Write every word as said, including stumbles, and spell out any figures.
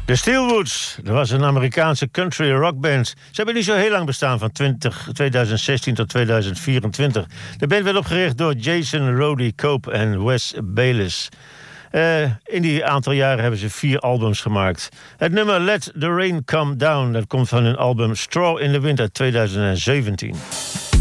De Steelwoods, dat was een Amerikaanse country rockband. Ze hebben niet zo heel lang bestaan, van twintig zestien tot tweeduizend vierentwintig. De band werd opgericht door Jason Roddy Cope en Wes Bayliss. Uh, in die aantal jaren hebben ze vier albums gemaakt. Het nummer Let the Rain Come Down, dat komt van hun album Straw in the Wind uit tweeduizend zeventien.